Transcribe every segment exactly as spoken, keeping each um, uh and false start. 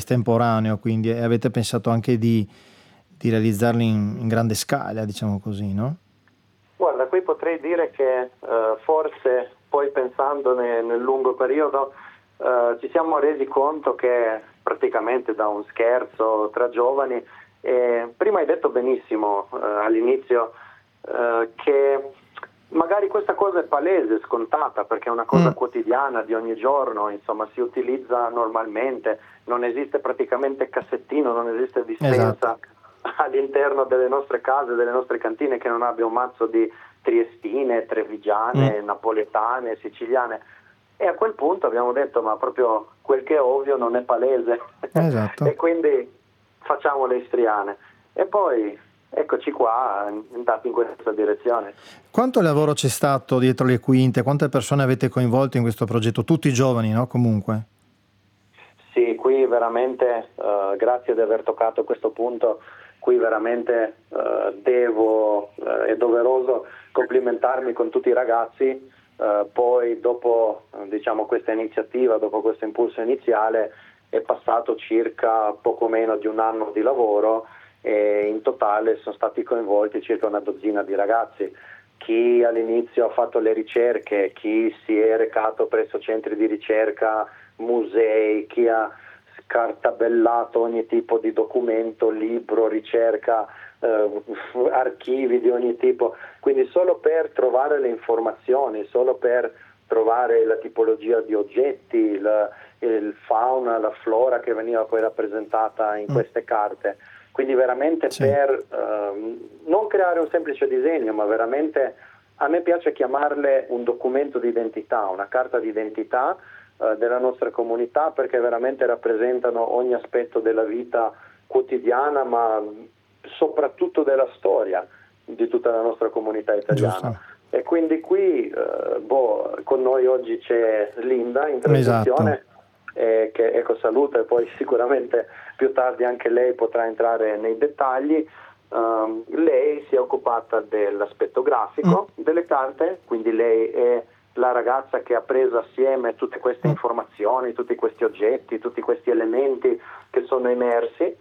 estemporaneo, quindi e avete pensato anche di, di realizzarli in, in grande scala, diciamo così, no? Guarda, qui potrei dire che eh, forse poi pensandone nel lungo periodo eh, ci siamo resi conto che praticamente da un scherzo tra giovani, eh, prima hai detto benissimo eh, all'inizio eh, che magari questa cosa è palese, scontata, perché è una cosa mm. quotidiana di ogni giorno, insomma si utilizza normalmente, non esiste praticamente cassettino, non esiste dispensa esatto. all'interno delle nostre case, delle nostre cantine che non abbia un mazzo di triestine, trevigiane, mm. napoletane, siciliane, e a quel punto abbiamo detto ma proprio quel che è ovvio non è palese esatto. e quindi facciamo le istriane e poi eccoci qua andati in questa direzione. Quanto lavoro c'è stato dietro le quinte? Quante persone avete coinvolto in questo progetto? Tutti giovani, no? Comunque. Sì, qui veramente uh, grazie di aver toccato questo punto. Qui veramente uh, devo, uh, è doveroso complimentarmi con tutti i ragazzi, uh, poi dopo uh, diciamo questa iniziativa, dopo questo impulso iniziale è passato circa poco meno di un anno di lavoro e in totale sono stati coinvolti circa una dozzina di ragazzi. Chi all'inizio ha fatto le ricerche, chi si è recato presso centri di ricerca, musei, chi ha scartabellato ogni tipo di documento, libro, ricerca, eh, archivi di ogni tipo, quindi solo per trovare le informazioni, solo per trovare la tipologia di oggetti, il, il fauna, la flora che veniva poi rappresentata in queste carte, quindi veramente sì. per eh, non creare un semplice disegno, ma veramente a me piace chiamarle un documento di identità, una carta di identità della nostra comunità, perché veramente rappresentano ogni aspetto della vita quotidiana, ma soprattutto della storia di tutta la nostra comunità italiana. Giusto. E quindi qui eh, boh, con noi oggi c'è Linda in trasmissione, esatto. eh, che ecco saluta e poi sicuramente più tardi anche lei potrà entrare nei dettagli. Um, lei si è occupata dell'aspetto grafico mm. delle carte, quindi lei è la ragazza che ha preso assieme tutte queste informazioni, tutti questi oggetti, tutti questi elementi che sono emersi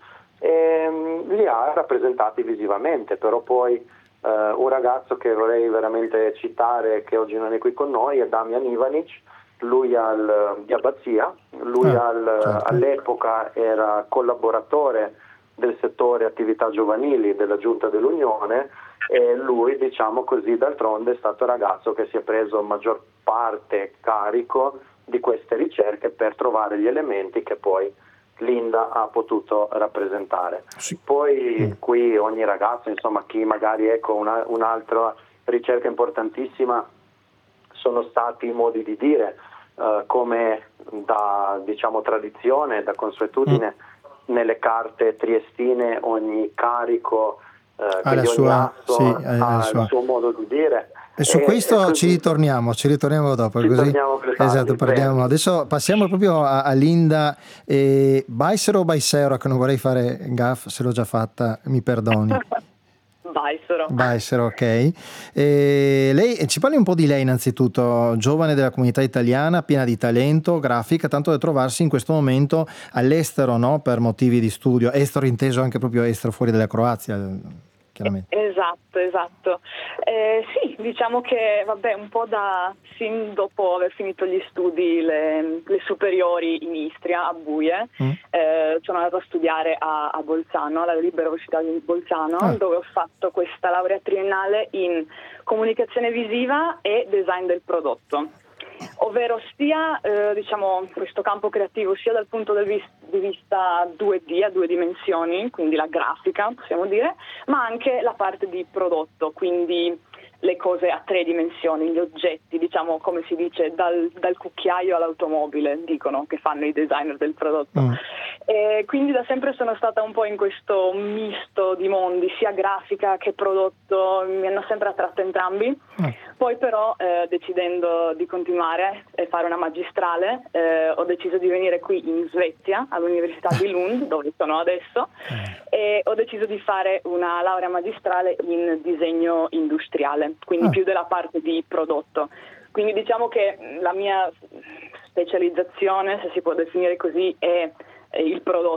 e um, li ha rappresentati visivamente, però poi uh, un ragazzo che vorrei veramente citare, che oggi non è qui con noi, è Damian Ivanic. Lui al, di Abbazia, lui ah, al, certo. all'epoca era collaboratore del settore attività giovanili della Giunta dell'Unione e lui, diciamo così, d'altronde è stato il ragazzo che si è preso maggior parte carico di queste ricerche per trovare gli elementi che poi Linda ha potuto rappresentare. Sì. Poi mm. qui ogni ragazzo, insomma chi magari ecco una, un'altra ricerca importantissima sono stati i modi di dire, uh, come da diciamo tradizione, da consuetudine mm. nelle carte triestine ogni carico uh, quindi ogni sua, asso sì, ha sua. il suo modo di dire. E su e, questo e così, ci ritorniamo, ci ritorniamo dopo. Ci così. torniamo più tardi, esatto, parliamo. Adesso passiamo proprio a, a Linda. E Baisero o Baisero, che non vorrei fare gaff, se l'ho già fatta, mi perdoni. Baisero. Baisero, ok. E lei, ci parli un po' di lei innanzitutto, giovane della comunità italiana, piena di talento, grafica, tanto da trovarsi in questo momento all'estero, no? Per motivi di studio, estero inteso anche proprio estero fuori dalla Croazia. Esatto, esatto. Eh, sì, diciamo che vabbè, un po' da sin dopo aver finito gli studi, le, le superiori in Istria, a Buje, mm. eh, sono andata a studiare a, a Bolzano, alla Libera Università di Bolzano, ah. dove ho fatto questa laurea triennale in comunicazione visiva e design del prodotto. Ovvero sia eh, diciamo questo campo creativo sia dal punto di vista, di vista due D, a due dimensioni, quindi la grafica possiamo dire, ma anche la parte di prodotto, quindi le cose a tre dimensioni, gli oggetti, diciamo come si dice dal, dal cucchiaio all'automobile, dicono che fanno i designer del prodotto. Mm. E quindi da sempre sono stata un po' in questo misto di mondi, sia grafica che prodotto, mi hanno sempre attratto entrambi. Mm. Poi però eh, decidendo di continuare e fare una magistrale eh, ho deciso di venire qui in Svezia all'Università di Lund, dove sono adesso, e ho deciso di fare una laurea magistrale in disegno industriale, quindi ah. più della parte di prodotto. Quindi diciamo che la mia specializzazione, se si può definire così, è il prodotto.